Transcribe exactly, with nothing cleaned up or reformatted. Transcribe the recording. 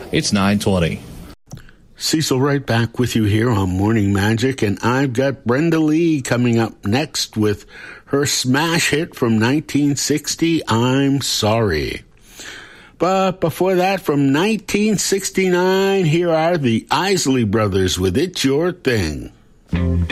It's nine twenty. Cecil right back with you here on Morning Magic, and I've got Brenda Lee coming up next with her smash hit from nineteen sixty, I'm Sorry. But before that, from nineteen sixty-nine, here are the Isley Brothers with It's Your Thing.